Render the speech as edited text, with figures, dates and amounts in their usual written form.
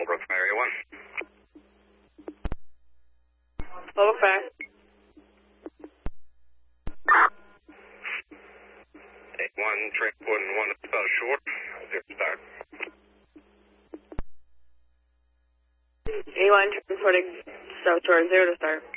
Holbrook, area 1. Holbrook 5. 8-1, transport and 1 at South Shore. 0 star. 81, transporting South Shore, 0 to start.